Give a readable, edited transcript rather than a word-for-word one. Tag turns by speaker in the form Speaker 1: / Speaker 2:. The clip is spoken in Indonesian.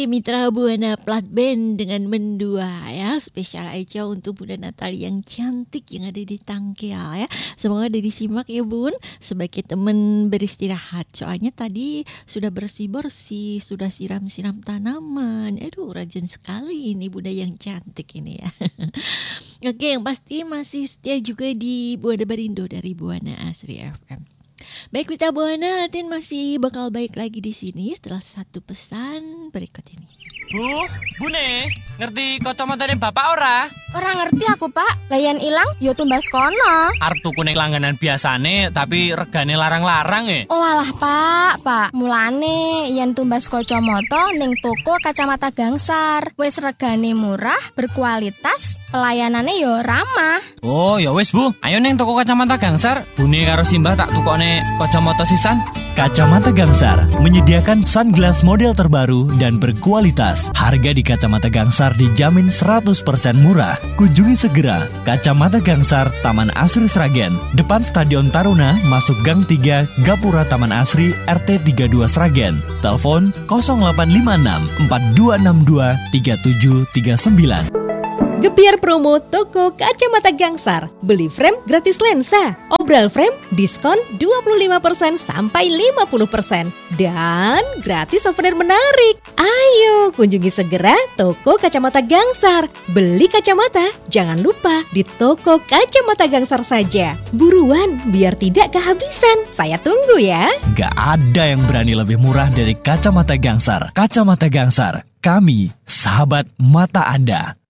Speaker 1: Mitra Buana Plat Band dengan mendua ya, spesial aja untuk Bunda Natali yang cantik yang ada di Tangkel ya. Semoga ada disimak ya Bun, sebagai temen beristirahat. Soalnya tadi sudah bersih-bersih, sudah siram-siram tanaman. Aduh, rajin sekali ini Bunda yang cantik ini ya. Oke, yang pasti masih setia juga di Buana Barindo dari Buana Asri FM. Baik Mitra Buana, Atin masih bakal baik lagi di sini setelah satu pesan berikut ini.
Speaker 2: Bune, ngerti kacamatane bapak ora?
Speaker 3: Ora ngerti aku, Pak. Layan ilang yo tumbas kono.
Speaker 2: Arep tuku ning langganan biasane tapi regane larang-larang e.
Speaker 3: Oh alah, Pak. Mulane yen tumbas kacamata ning toko Kacamata Gangsar. Wis regane murah, berkualitas, pelayanane yo ramah.
Speaker 2: Oh, ya wis Bu. Ayo ning toko Kacamata Gangsar. Bune karo Simbah tak tukone kacamata sisan.
Speaker 4: Kacamata Gangsar menyediakan sunglass model terbaru dan berkualitas. Harga di Kacamata Gangsar dijamin 100% murah. Kunjungi segera Kacamata Gangsar, Taman Asri Sragen, depan Stadion Taruna, masuk Gang 3, Gapura Taman Asri, RT 32 Sragen. Telepon 0856 4262 3739.
Speaker 5: Gebiar promo toko Kacamata Gangsar. Beli frame gratis lensa. Obral frame diskon 25% sampai 50%. Dan gratis souvenir menarik. Ayo kunjungi segera toko Kacamata Gangsar. Beli kacamata jangan lupa di toko Kacamata Gangsar saja. Buruan biar tidak kehabisan. Saya tunggu ya.
Speaker 4: Gak ada yang berani lebih murah dari Kacamata Gangsar. Kacamata Gangsar, kami sahabat mata Anda.